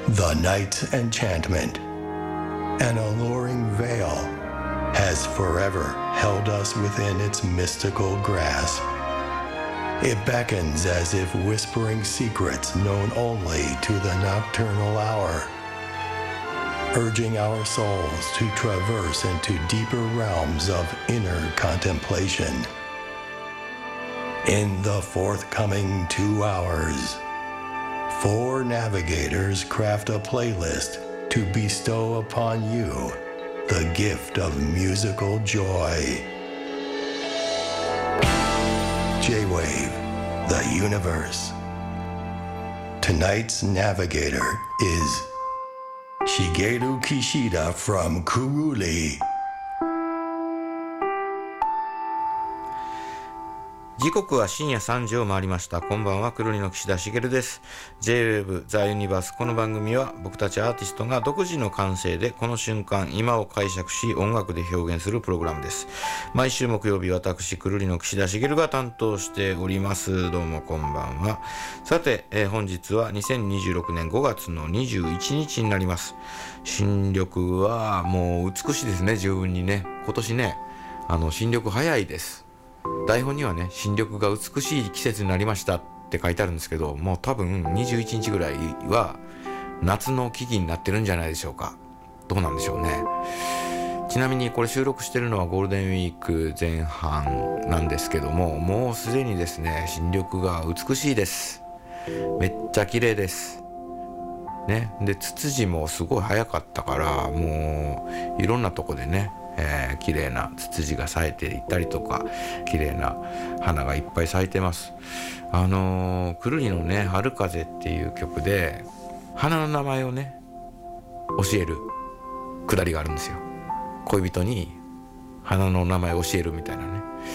The night's enchantment, an alluring veil, has forever held us within its mystical grasp. It beckons as if whispering secrets known only to the nocturnal hour, urging our souls to traverse into deeper realms of inner contemplation. In the forthcoming 2 hours, 4 navigators craft a playlist to bestow upon you the gift of musical joy. J-Wave, the universe. Tonight's navigator is Shigeru Kishida from Kuruli. 時刻は深夜3時を回りました。こんばんは、くるりの岸田茂です。 J-Wave The Universe。 この番組は僕たちアーティストが独自の感性でこの瞬間今を解釈し音楽で表現するプログラムです。毎週木曜日、私くるりの岸田茂が担当しております。どうもこんばんは。さて、本日は2026年5月の21日になります。新緑はもう美しいですね。十分にね、今年ね、新緑早いです。台本にはね、新緑が美しい季節になりましたって書いてあるんですけど、もう多分21日ぐらいは夏の季々になってるんじゃないでしょうか。どうなんでしょうね。ちなみにこれ収録してるのはゴールデンウィーク前半なんですけども、もうすでにですね、新緑が美しいです。めっちゃ綺麗ですね。で、ツツジもすごい早かったから、もういろんなとこでね、綺麗なツツジが咲いていったりとか、綺麗な花がいっぱい咲いてます。くるりのね、春風っていう曲で花の名前をね教えるくだりがあるんですよ。恋人に花の名前を教えるみたいなね。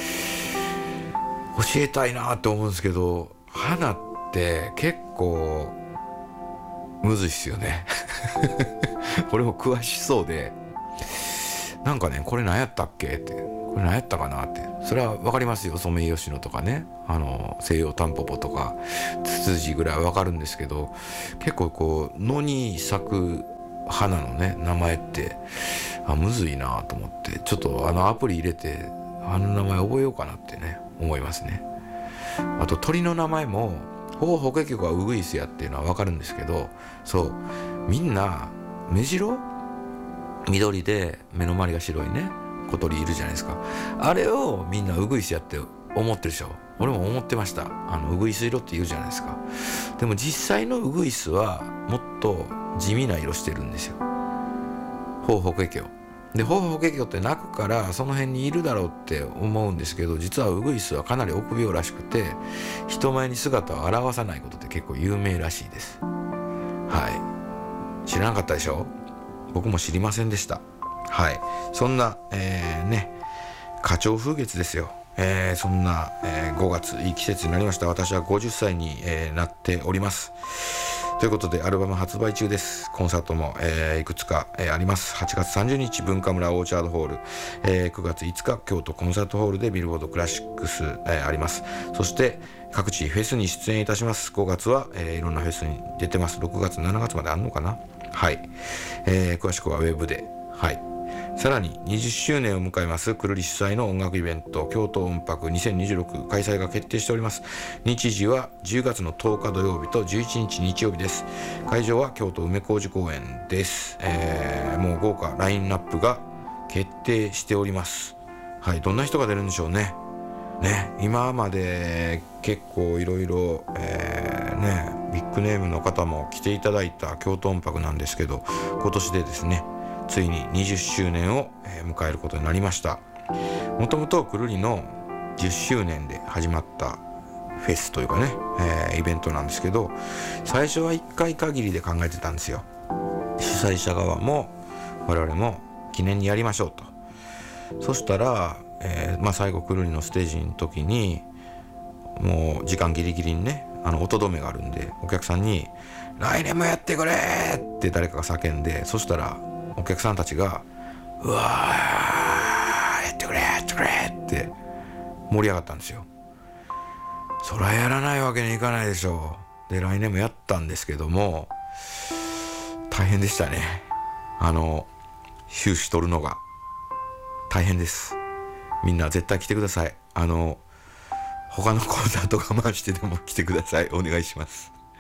教えたいなって思うんですけど、花って結構むずいっすよね俺も詳しそうで、なんかね、これ何やったっけって、これ何やったかなって、それは分かりますよ。ソメイヨシノとかね、西洋タンポポとかツツジぐらいは分かるんですけど、結構こう野に咲く花のね名前ってむずいなと思って、ちょっとアプリ入れて名前覚えようかなってね思いますね。あと鳥の名前もホウホケキョがウグイスやっていうのは分かるんですけど、そうみんな目白緑で目の周りが白いね小鳥いるじゃないですか。あれをみんなウグイスやって思ってるでしょ。俺も思ってました。ウグイス色って言うじゃないですか。でも実際のウグイスはもっと地味な色してるんですよ。ホウホケキョで、ホウホケキョって鳴くからその辺にいるだろうって思うんですけど、実はウグイスはかなり臆病らしくて、人前に姿を現さないことって結構有名らしいです。はい、知らなかったでしょ。僕も知りませんでした。はい、そんな、花鳥風月ですよ。そんな、5月いい季節になりました。私は50歳に、なっております。ということでアルバム発売中です。コンサートも、いくつか、あります。8月30日文化村オーチャードホール、9月5日京都コンサートホールでビルボードクラシックス、あります。そして各地フェスに出演いたします。5月は、いろんなフェスに出てます。6月7月まであんのかな。はい、詳しくはウェブで。はい、さらに20周年を迎えますくるり主催の音楽イベント京都音楽2026開催が決定しております。日時は10月の10日土曜日と11日日曜日です。会場は京都梅小路公園です。もう豪華ラインナップが決定しております。はい、どんな人が出るんでしょうね。今まで結構いろいろビッグネームの方も来ていただいた京都音楽なんですけど、今年でですねついに20周年を迎えることになりました。もともとくるりの10周年で始まったフェスというかね、イベントなんですけど、最初は1回限りで考えてたんですよ。主催者側も我々も記念にやりましょうと。そしたら、最後くるりのステージの時にもう時間ギリギリにね音止めがあるんで、お客さんに来年もやってくれって誰かが叫んで、そしたらお客さんたちがうわーやってくれやってくれって盛り上がったんですよ。そらやらないわけにいかないでしょう。で来年もやったんですけども、 大変でしたね。収支取るのが大変です。みんな絶対来てください。他のコンサート我慢してでも来てください。お願いします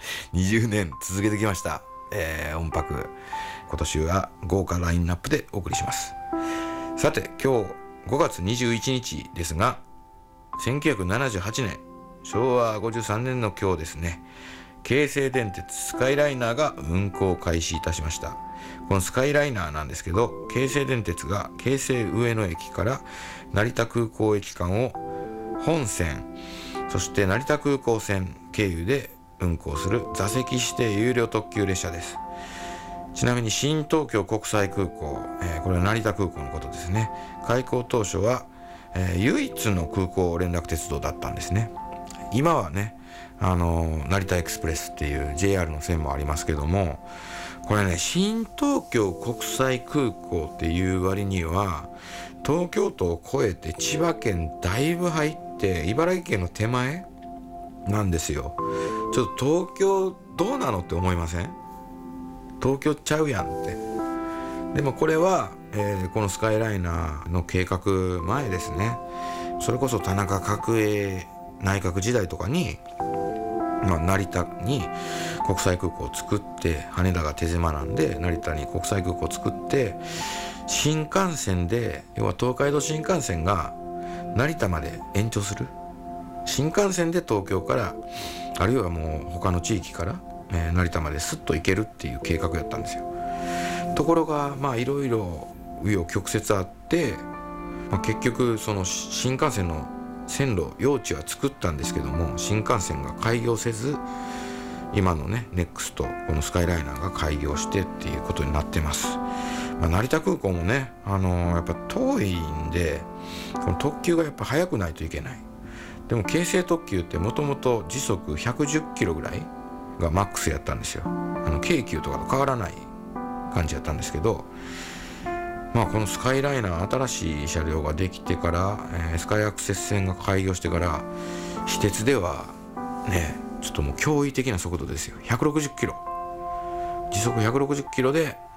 。20年続けてきました。音泊。今年は豪華ラインナップでお送りします。さて、今日5月21日ですが、1978年、昭和53年の今日ですね、京成電鉄スカイライナーが運行開始いたしました。このスカイライナーなんですけど、京成電鉄が京成上野駅から成田空港駅間を本線、そして成田空港線経由で運行する座席指定有料特急列車です。ちなみに新東京国際空港、これは成田空港のことですね。開港当初は、唯一の空港連絡鉄道だったんですね。今はね、成田エクスプレスっていう JR の線もありますけども、これね、新東京国際空港っていう割には東京都を越えて千葉県だいぶ入って茨城県の手前なんですよ。ちょっと東京どうなのって思いません？東京ちゃうやんって。でもこれは、このスカイライナーの計画前ですね。それこそ田中角栄内閣時代とかに、成田に国際空港を作って、羽田が手狭なんで成田に国際空港を作って、新幹線で、要は東海道新幹線が成田まで延長する、新幹線で東京からあるいはもう他の地域から、成田まですっと行けるっていう計画やったんですよ。ところがいろいろ紆余曲折あって、結局その新幹線の線路用地は作ったんですけども、新幹線が開業せず、今のねネクスト、このスカイライナーが開業してっていうことになってます。成田空港もね、やっぱ遠いんで、この特急がやっぱ速くないといけない。でも京成特急ってもともと時速110キロぐらいがマックスやったんですよ。京急とかと変わらない感じやったんですけど、このスカイライナー、新しい車両ができてから、スカイアクセス線が開業してから、私鉄ではね、ちょっともう驚異的な速度ですよ。160キロ、時速160キロで